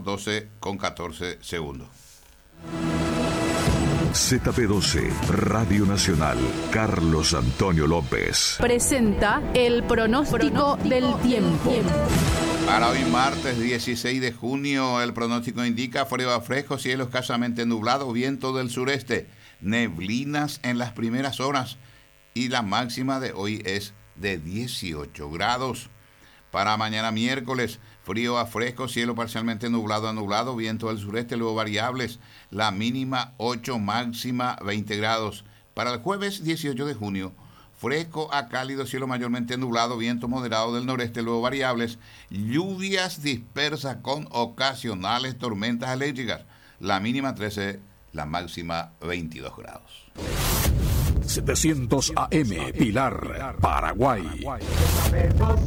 12:14. ZP12, Radio Nacional, Carlos Antonio López. Presenta el pronóstico del tiempo. Para hoy martes 16 de junio, el pronóstico indica frío a fresco, cielo escasamente nublado, viento del sureste, neblinas en las primeras horas y la máxima de hoy es de 18 grados. Para mañana miércoles, frío a fresco, cielo parcialmente nublado a nublado, viento del sureste, luego variables, la mínima 8, máxima 20 grados. Para el jueves 18 de junio, fresco a cálido, cielo mayormente nublado, viento moderado del noreste, luego variables, lluvias dispersas con ocasionales tormentas eléctricas, la mínima 13, la máxima 22 grados. 700 AM, Pilar, Paraguay.